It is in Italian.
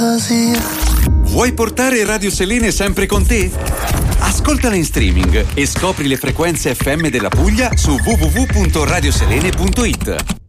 così. Vuoi portare Radio Selene sempre con te? Ascoltala in streaming e scopri le frequenze FM della Puglia su www.radioselene.it.